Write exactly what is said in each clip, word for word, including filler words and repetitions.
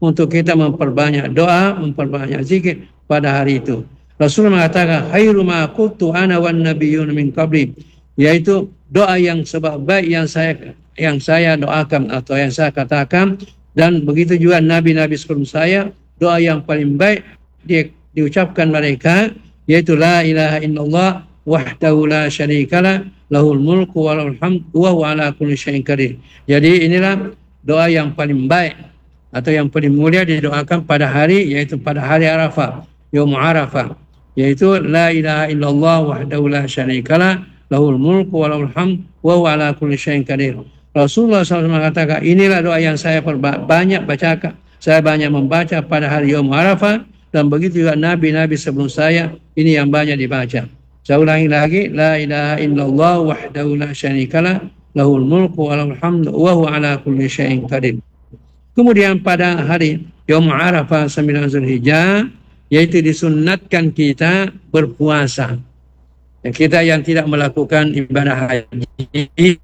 untuk kita memperbanyak doa, memperbanyak zikir pada hari itu. Rasul mengatakan khairu ma qultu ana wan nabiyyun min qabli, yaitu doa yang sebaik-baik yang saya yang saya doakan atau yang saya katakan, dan begitu juga nabi-nabi sebelum saya, doa yang paling baik di, diucapkan mereka yaitu la ilaha illallah wahdahu la syarikalah lahul mulku wa lahul hamd wa huwa ala kulli syai'in qadir. Jadi inilah doa yang paling baik atau yang paling mulia didoakan pada hari, yaitu pada hari Arafah, Yaum Arafah, yaitu la ilaha illallah wahdahu la syarikalah lahul mulku wa lahul hamd wa huwa ala kulli syai'in qadir. Rasulullah shallallahu alaihi wasallam mengatakan, inilah doa yang saya banyak bacakan, saya banyak membaca pada hari Yaum Arafah, dan begitu juga nabi-nabi sebelum saya, ini yang banyak dibaca. Saya ulangi lagi, la ilaha illallah wahdahu la syarikalah lahul mulku wa lahul hamd wa huwa ala kulli syai'in qadir. Kemudian pada hari Yaum Arafah sembilan Zulhijjah, yaitu disunnatkan kita berpuasa. Kita yang tidak melakukan ibadah haji,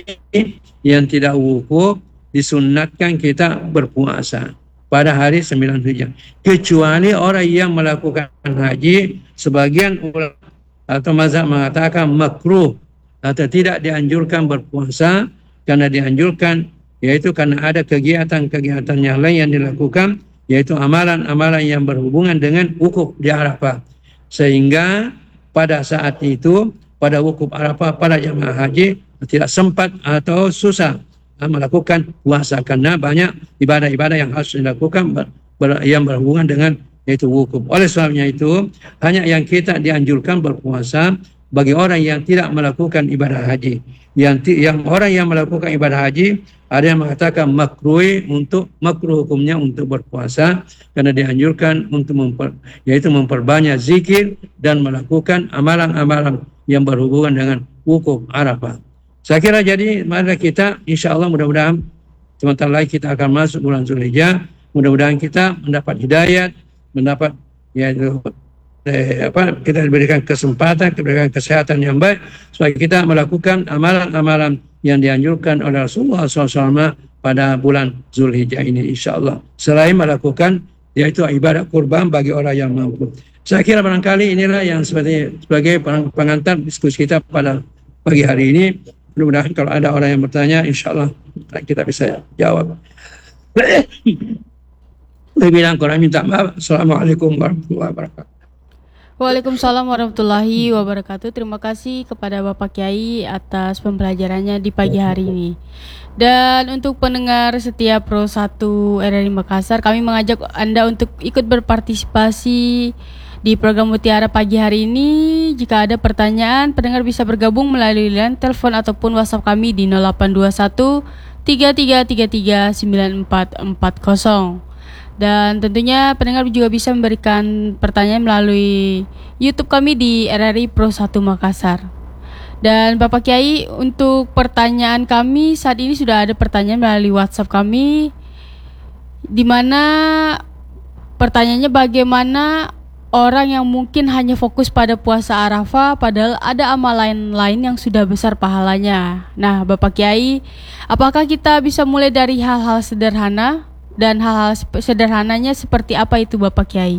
yang tidak wukuf, disunnatkan kita berpuasa pada hari sembilan Zulhijjah. Kecuali orang yang melakukan haji, sebagian ulama atau mazhab mengatakan makruh atau tidak dianjurkan berpuasa, karena dianjurkan yaitu karena ada kegiatan-kegiatan yang lain yang dilakukan, yaitu amalan-amalan yang berhubungan dengan wukuf di Arafah, sehingga pada saat itu, pada wukuf Arafah, para jamaah haji tidak sempat atau susah melakukan puasa, karena banyak ibadah-ibadah yang harus dilakukan ber, ber, yang berhubungan dengan yaitu wukuf. Oleh sebabnya itu, hanya yang kita dianjurkan berpuasa bagi orang yang tidak melakukan ibadah haji. Yang, yang orang yang melakukan ibadah haji, ada yang mengatakan makruh, untuk makruh hukumnya untuk berpuasa, karena dianjurkan untuk memper, yaitu memperbanyak zikir dan melakukan amalan-amalan yang berhubungan dengan wukuf Arafah. Saya kira jadi mari kita insya Allah mudah-mudahan sebentar lagi kita akan masuk bulan Zulhijjah, mudah-mudahan kita mendapat hidayat, mendapat yaitu eh, apa kita diberikan kesempatan, diberikan kesehatan yang baik supaya kita melakukan amalan-amalan yang dianjurkan oleh Rasulullah shallallahu alaihi wasallam pada bulan Zulhijjah ini insya Allah. Selain melakukan yaitu ibadah kurban bagi orang yang mampu. Saya kira barangkali inilah yang sebagai, sebagai pengantar diskusi kita pada pagi hari ini. Mudah-mudahan kalau ada orang yang bertanya, insya Allah kita bisa jawab. Lebih kurang minta maaf. Assalamualaikum warahmatullahi wabarakatuh. Waalaikumsalam warahmatullahi wabarakatuh. Terima kasih kepada Bapak Kiai atas pembelajarannya di pagi hari ini. Dan untuk pendengar setia Pro satu R R I Makassar, kami mengajak Anda untuk ikut berpartisipasi di program Mutiara pagi hari ini. Jika ada pertanyaan, pendengar bisa bergabung melalui line telepon ataupun WhatsApp kami di nol delapan dua satu tiga tiga tiga tiga sembilan empat empat nol. Dan tentunya pendengar juga bisa memberikan pertanyaan melalui YouTube kami di R R I Pro satu Makassar. Dan Bapak Kiai, untuk pertanyaan kami saat ini sudah ada pertanyaan melalui WhatsApp kami, di mana pertanyaannya bagaimana orang yang mungkin hanya fokus pada puasa Arafah padahal ada amal lain-lain yang sudah besar pahalanya. Nah, Bapak Kiai, apakah kita bisa mulai dari hal-hal sederhana? Dan hal-hal sederhananya seperti apa itu Bapak Kiai?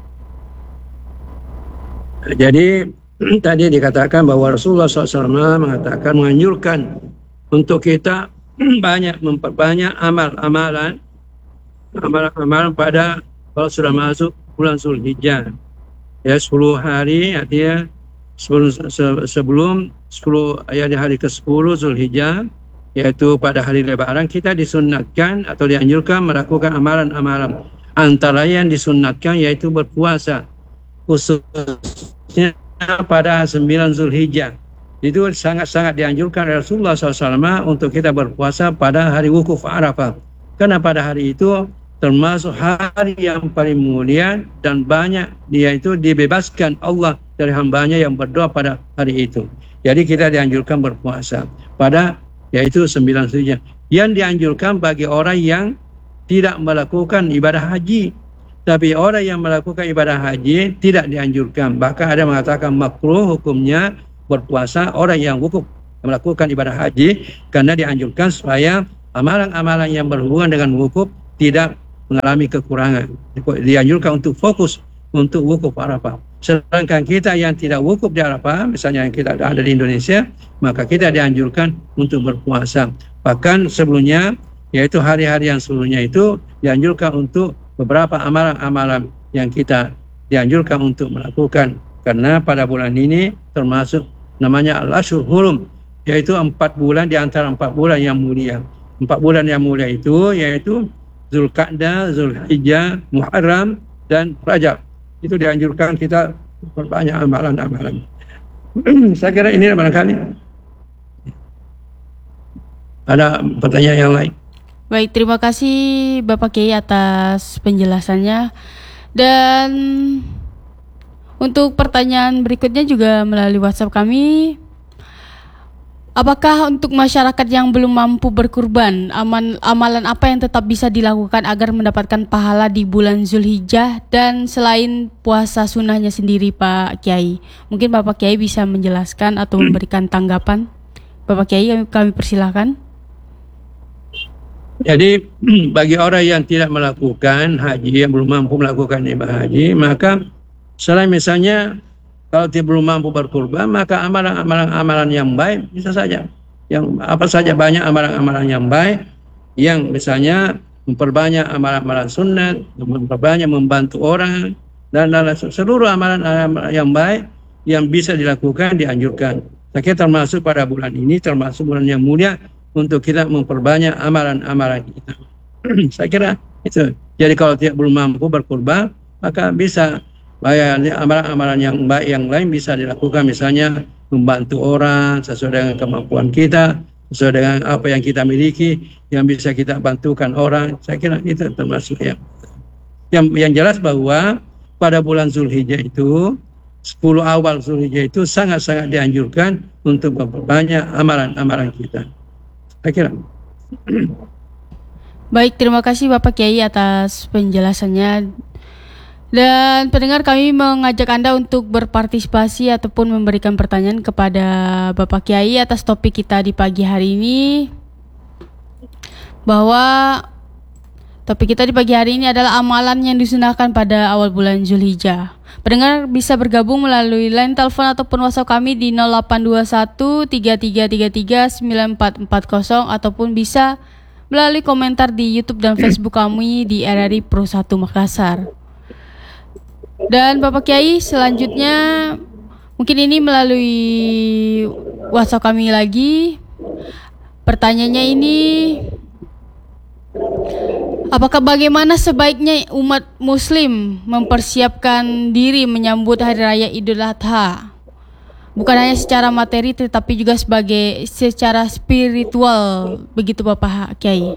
Jadi tadi dikatakan bahwa Rasulullah shallallahu alaihi wasallam mengatakan, menganjurkan untuk kita banyak memperbanyak amal-amalan amalan-amalan pada kalau sudah masuk bulan Zulhijjah. Ya, sepuluh hari artinya sebelum sebelum sepuluh ayat hari ke sepuluh Zulhijjah, yaitu pada hari Lebaran, kita disunnatkan atau dianjurkan melakukan amalan-amalan. Antara yang disunnatkan yaitu berpuasa, khususnya pada sembilan Zulhijjah. Itu sangat-sangat dianjurkan oleh Rasulullah shallallahu alaihi wasallam untuk kita berpuasa pada hari wukuf Arafah, karena pada hari itu termasuk hari yang paling mulia dan banyak dia itu dibebaskan Allah dari hambanya yang berdoa pada hari itu. Jadi kita dianjurkan berpuasa pada yaitu sembilan Zulhijjah. Yang dianjurkan bagi orang yang tidak melakukan ibadah haji. Tapi orang yang melakukan ibadah haji tidak dianjurkan. Bahkan ada mengatakan makruh hukumnya berpuasa orang yang wukuf melakukan ibadah haji, karena dianjurkan supaya amalan-amalan yang berhubungan dengan wukuf tidak mengalami kekurangan. Dianjurkan untuk fokus untuk wukuf Arafah. Sedangkan kita yang tidak wukuf di Arafah, misalnya yang kita ada di Indonesia, maka kita dianjurkan untuk berpuasa. Bahkan sebelumnya, yaitu hari-hari yang sebelumnya itu dianjurkan untuk beberapa amalan-amalan yang kita dianjurkan untuk melakukan. Karena pada bulan ini termasuk namanya Al-Ashhur Hurum, yaitu empat bulan di antara empat bulan yang mulia. Empat bulan yang mulia itu yaitu Zulqa'dah, Zulhijjah, Muharram, dan Rajab. Itu dianjurkan kita berbanyak amalan-amalan. Saya kira ini barangkali. Ada pertanyaan yang lain? Baik, terima kasih Bapak Kiai atas penjelasannya. Dan untuk pertanyaan berikutnya juga melalui WhatsApp kami. Apakah untuk masyarakat yang belum mampu berkurban, aman, amalan apa yang tetap bisa dilakukan agar mendapatkan pahala di bulan Zulhijjah dan selain puasa sunnahnya sendiri, Pak Kiai? Mungkin Bapak Kiai bisa menjelaskan atau memberikan tanggapan. Bapak Kiai, kami, kami persilahkan. Jadi bagi orang yang tidak melakukan haji, yang belum mampu melakukan ibadah haji, maka selain misalnya kalau dia belum mampu berkurban, maka amalan-amalan yang baik bisa saja. Yang apa saja banyak amalan-amalan yang baik, yang misalnya memperbanyak amalan-amalan sunat, memperbanyak membantu orang, dan, dan seluruh amalan-amalan yang baik yang bisa dilakukan dianjurkan. Saya kira termasuk pada bulan ini, termasuk bulan yang mulia, untuk kita memperbanyak amalan-amalan kita. Saya kira itu. Jadi kalau tidak belum mampu berkurban, maka bisa amalan-amalan yang baik yang lain bisa dilakukan, misalnya membantu orang sesuai dengan kemampuan kita, sesuai dengan apa yang kita miliki, yang bisa kita bantukan orang. Saya kira itu termasuk yang yang, yang jelas bahwa pada bulan Zulhijjah itu, sepuluh awal Zulhijjah itu sangat-sangat dianjurkan untuk memperbanyak amalan-amalan kita. Saya kira. Baik, terima kasih Bapak Kiai atas penjelasannya. Dan pendengar, kami mengajak Anda untuk berpartisipasi ataupun memberikan pertanyaan kepada Bapak Kiai atas topik kita di pagi hari ini. Bahwa topik kita di pagi hari ini adalah amalan yang disunahkan pada awal bulan Zulhijjah. Pendengar bisa bergabung melalui line telepon ataupun WhatsApp kami di nol delapan dua satu tiga tiga tiga tiga sembilan empat empat nol ataupun bisa melalui komentar di YouTube dan Facebook kami di R R I Pro satu Makassar. Dan Bapak Kiai, selanjutnya mungkin ini melalui WhatsApp kami lagi. Pertanyaannya ini, apakah bagaimana sebaiknya umat muslim mempersiapkan diri menyambut Hari Raya Idul Adha? Bukan hanya secara materi tetapi juga sebagai secara spiritual, begitu Bapak Kiai.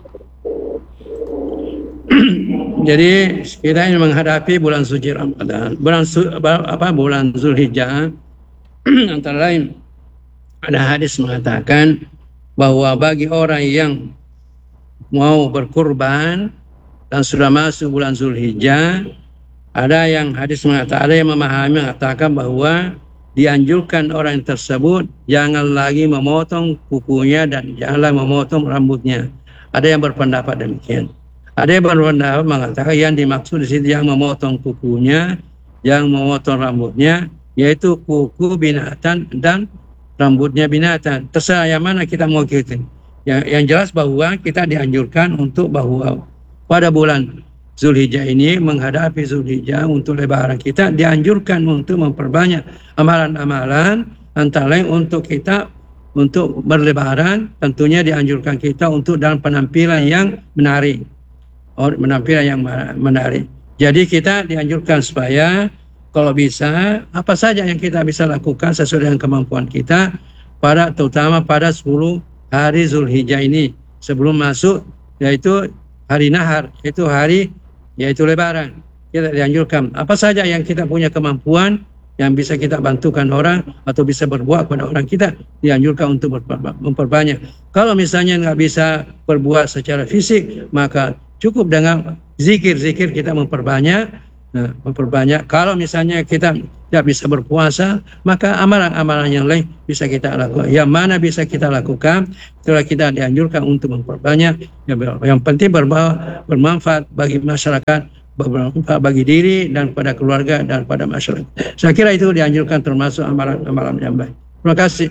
Jadi kita ini menghadapi bulan suci Ramadan, bulan su, apa bulan Zulhijjah. Antara lain ada hadis mengatakan bahwa bagi orang yang mau berkurban dan sudah masuk bulan Zulhijjah, ada yang hadis mengatakan, ada yang memahami mengatakan bahwa dianjurkan orang tersebut jangan lagi memotong kukunya dan janganlah memotong rambutnya. Ada yang berpendapat demikian. Ada yang berpendapat mengatakan yang dimaksud di sini yang memotong kukunya, yang memotong rambutnya, yaitu kuku binatang dan rambutnya binatang. Terserah yang mana kita mau ikutin. Yang, yang jelas bahwa kita dianjurkan untuk bahwa pada bulan Zulhijjah ini, menghadapi Zulhijjah untuk lebaran, kita dianjurkan untuk memperbanyak amalan-amalan, antara lain untuk kita untuk berlebaran, tentunya dianjurkan kita untuk dalam penampilan yang menarik. Penampilan yang menarik. Jadi kita dianjurkan supaya kalau bisa apa saja yang kita bisa lakukan sesuai dengan kemampuan kita pada terutama pada sepuluh hari Zulhijjah ini sebelum masuk yaitu hari nahar, yaitu hari yaitu lebaran. Kita dianjurkan apa saja yang kita punya kemampuan yang bisa kita bantukan orang atau bisa berbuat pada orang, kita dianjurkan untuk memperbanyak. Kalau misalnya nggak bisa berbuat secara fisik, maka cukup dengan zikir-zikir kita memperbanyak, nah, memperbanyak. Kalau misalnya kita tidak bisa berpuasa, maka amalan-amalan yang lain bisa kita lakukan. Yang mana bisa kita lakukan, setelah kita dianjurkan untuk memperbanyak. Yang penting berbawa, bermanfaat bagi masyarakat, bermanfaat bagi diri dan pada keluarga dan pada masyarakat. Saya kira itu dianjurkan termasuk amalan-amalan yang baik. Terima kasih.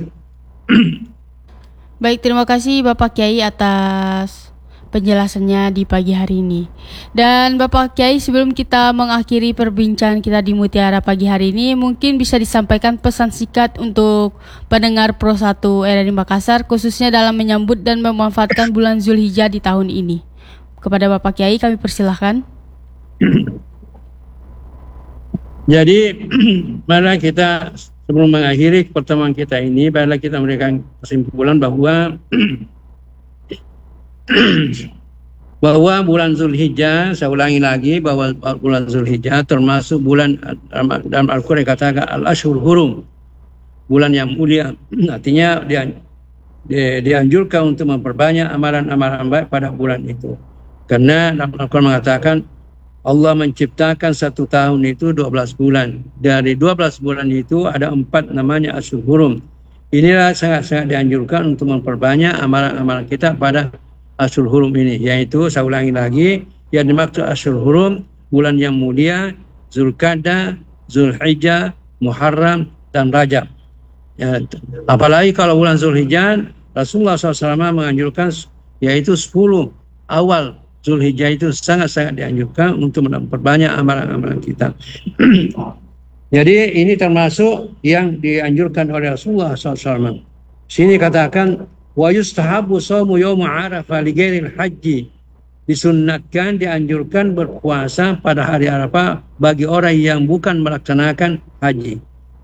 Baik, terima kasih Bapak Kiai atas penjelasannya di pagi hari ini. Dan Bapak Kiai, sebelum kita mengakhiri perbincangan kita di Mutiara pagi hari ini, mungkin bisa disampaikan pesan singkat untuk pendengar Pro satu R R I Makassar, khususnya dalam menyambut dan memanfaatkan bulan Zulhijjah di tahun ini. Kepada Bapak Kiai kami persilahkan. Jadi mari kita sebelum mengakhiri pertemuan kita ini, baiklah kita memberikan kesimpulan bahwa bahwa bulan Zulhijjah, saya ulangi lagi bahwa bulan Zulhijjah termasuk bulan dalam Al-Quran katakan Al-Ashhur Hurum, bulan yang mulia. Artinya dia, dia dianjurkan untuk memperbanyak amalan-amalan baik pada bulan itu. Karena dalam Al-Quran mengatakan Allah menciptakan satu tahun itu dua belas bulan. Dari dua belas bulan itu ada empat namanya Ashhur Hurum. Inilah sangat-sangat dianjurkan untuk memperbanyak amalan-amalan kita pada Ashhur Hurum ini, yaitu saya ulangi lagi, yang dimaksud Ashhur Hurum bulan yang mulia, Zulqa'dah, Zulhijjah, Muharram dan Rajab. Ya, apalagi kalau bulan Zulhijjah, Rasulullah shallallahu alaihi wasallam menganjurkan yaitu sepuluh awal Zulhijjah itu sangat-sangat dianjurkan untuk memperbanyak amalan-amalan kita. Jadi ini termasuk yang dianjurkan oleh Rasulullah shallallahu alaihi wasallam. Sini katakan wa yustahabu shaumu yaum Arafah li ghairil haji. Disunnatkan, dianjurkan berpuasa pada hari Arafah bagi orang yang bukan melaksanakan haji.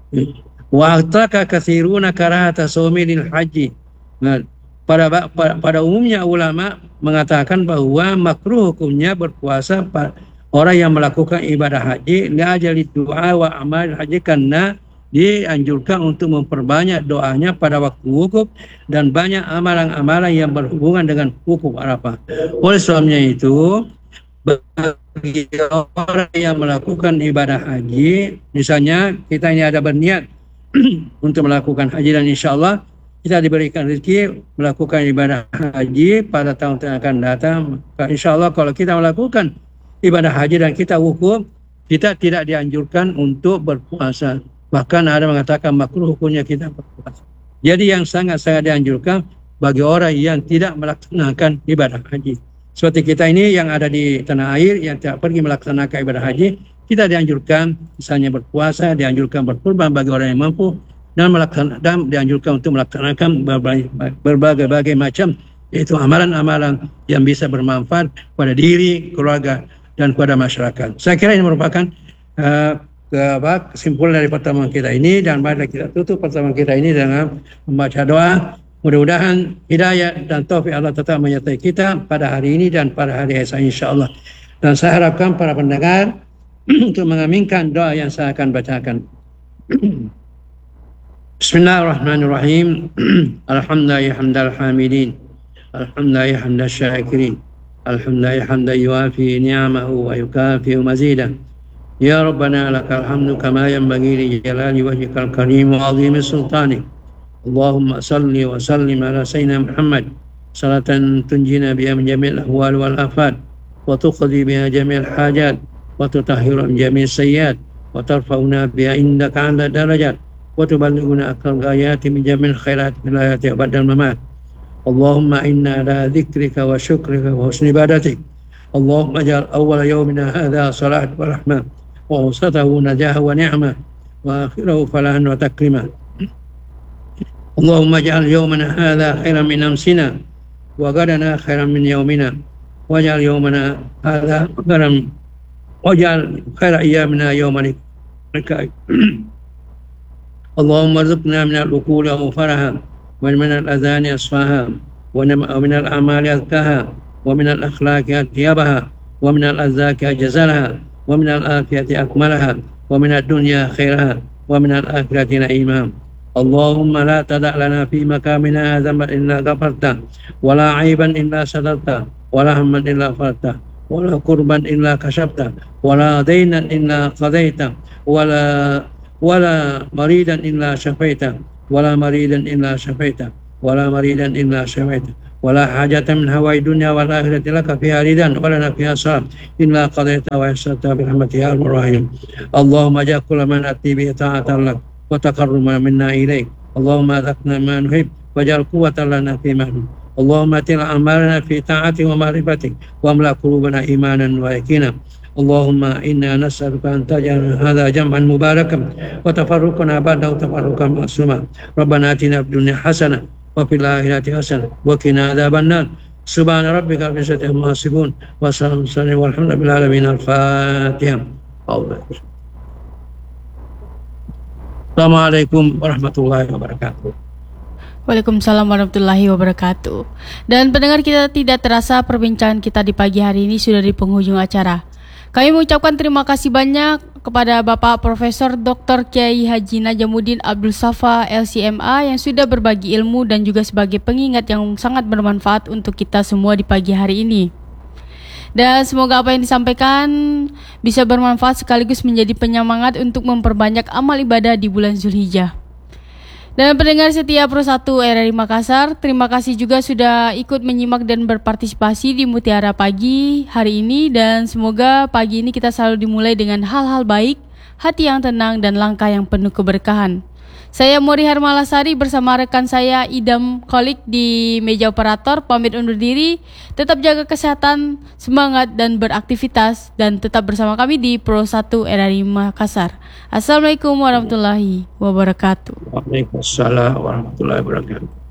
Wa ataka katsiruna karahata shaumi lil haji. Nah, pada, pada pada umumnya ulama mengatakan bahwa makruh hukumnya berpuasa pada orang yang melakukan ibadah haji li ajali du'a wa amal haji, karena dianjurkan untuk memperbanyak doanya pada waktu wukuf dan banyak amalan-amalan yang berhubungan dengan wukuf Arafah. Oleh sebabnya itu, bagi orang yang melakukan ibadah haji, misalnya kita ini ada berniat untuk melakukan haji dan insya Allah kita diberikan rezeki melakukan ibadah haji pada tahun yang akan datang, maka insya Allah kalau kita melakukan ibadah haji dan kita wukuf, kita tidak dianjurkan untuk berpuasa. Bahkan ada mengatakan makruh hukumnya kita berpuasa. Jadi yang sangat-sangat dianjurkan bagi orang yang tidak melaksanakan ibadah haji. Seperti kita ini yang ada di tanah air yang tidak pergi melaksanakan ibadah haji, kita dianjurkan misalnya berpuasa, dianjurkan berkurban bagi orang yang mampu, dan melaksanakan dan dianjurkan untuk melaksanakan berbagai-bagai macam yaitu amalan-amalan yang bisa bermanfaat pada diri, keluarga dan kepada masyarakat. Saya kira ini merupakan uh, kesimpulan dari pertemuan kita ini, dan mari kita tutup pertemuan kita ini dengan membaca doa. Mudah-mudahan hidayah dan taufik Allah tetap menyertai kita pada hari ini dan pada hari esok insyaAllah. Dan saya harapkan para pendengar untuk mengaminkan doa yang saya akan bacakan. Bismillahirrahmanirrahim. Alhamdulillah hamdal hamidin, alhamdulillah hamdal syakirin, alhamdulillah hamdan yuafi ni'amahu wa yukafi'u mazidah. Ya Rabbana lakal hamdu kama yanbaghi li jalali wajhikal karim wa 'azimi sultanik. Allahumma salli wa sallim ala sayyidina Muhammad salatan tunjina biha min jami'il ahwal wal afat wa tuqdi biha jami'il hajat wa tutahhiru min jami'is sayyiat wa tarfa'una biha indaka 'ala darajat wa tuballighuna aqal ghayati min jami'il khairat fil hayati wa ba'dal mamat. Allahumma inna ala dzikrika wa syukrika wa husni ibadatik. Allahumma ja'al awwala yawmina hadha salat wa rahmah wa awsatahu najaha wa ni'mah wa akhirahu falahan wa takrimah. Allahumma ja'al yawmana hadha khairan min amsina wa gadana khairan min yawmina waj'al yawmana hadha khairan waj'al khaira ayyamina yawman likaik. Allahumma rizqna min al-uquli wa faraha wa min al-adhani asfaha wa min al-a'mali azkaha wa min al-akhlaqi atyabaha wa min al-azzaki ajzalaha wa min al-afiyati akmalaha wa min ad-dunya khairaha wa min al-akhirati na'imaha. Allahumma la tada' lana fi makamina dhanban illa ghafarta wa la 'aiban illa satarta wa la hamman illa farta wa la qurban illa kashafta wa la daynan illa qadaita wa la ولا مريدا إلا شفيته ولا مريدا إلا شفيته ولا مريدا إلا شفيته ولا حاجة من هواي الدنيا والآخرة لك فيها رضا ولنا فيها صلاة إلا قضيتها ويسرتها برحمتك يا أرحم الراحمين. اللهم اجعل كل من أتي به طاعة لك وتقربا منا إليك. اللهم أذقنا ما نحب واجعل قوة لنا فيما نحب. اللهم اتنا أعمالنا في طاعتك ومعرفتك واملأ قلوبنا إيمانا ويقينا. اللهم إنا نسألك أن تجعل هذا جمعا مباركا وتفرقنا بعده تفرقا معصوما. ربنا آتنا في الدنيا حسنة وفي الآخرة حسنة وقنا عذاب النار. سبحان ربك رب العزة عما يصفون وسلام على والحمد لله العالمين. الفاتحة. Assalamualaikum warahmatullahi wabarakatuh. Waalaikumsalam warahmatullahi wabarakatuh. Dan pendengar, kita tidak terasa perbincangan kita di pagi hari ini sudah di penghujung acara. Kami mengucapkan terima kasih banyak kepada Bapak Profesor Doktor Kiai Haji Najamuddin Abdul Safa L C M A yang sudah berbagi ilmu dan juga sebagai pengingat yang sangat bermanfaat untuk kita semua di pagi hari ini. Dan semoga apa yang disampaikan bisa bermanfaat sekaligus menjadi penyemangat untuk memperbanyak amal ibadah di bulan Zulhijjah. Dan pendengar setia Pro satu R R I Makassar, terima kasih juga sudah ikut menyimak dan berpartisipasi di Mutiara Pagi hari ini. Dan semoga pagi ini kita selalu dimulai dengan hal-hal baik, hati yang tenang, dan langkah yang penuh keberkahan. Saya Mori Harmalasari bersama rekan saya Idam Kholik di meja operator pamit undur diri. Tetap jaga kesehatan, semangat dan beraktivitas, dan tetap bersama kami di Pro satu R R I Makassar. Assalamualaikum warahmatullahi wabarakatuh. Waalaikumsalam warahmatullahi wabarakatuh.